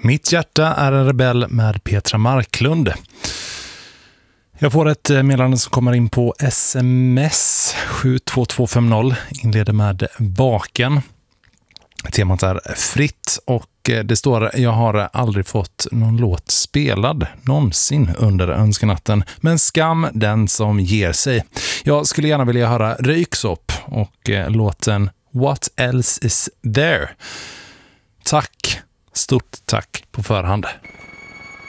Mitt hjärta är en rebell med Petra Marklund. Jag får ett meddelande som kommer in på sms 72250, inleder med baken. Temat är fritt och det står: jag har aldrig fått någon låt spelad någonsin under önskenatten, men skam den som ger sig. Jag skulle gärna vilja höra Röyksopp och låten What Else Is There. Tack, stort tack på förhand.